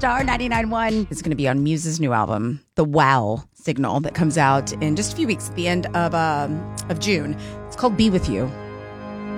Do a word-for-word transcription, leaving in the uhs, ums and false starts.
Star ninety-nine point one is going to be on Muse's new album, The Wow Signal, that comes out in just a few weeks at the end of um, of June. It's called Be With You.